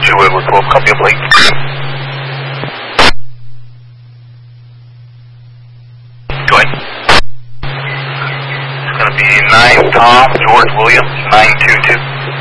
2 Edward 12, copy up late. Go ahead. It's going to be 9 Tom, George Williams, 922.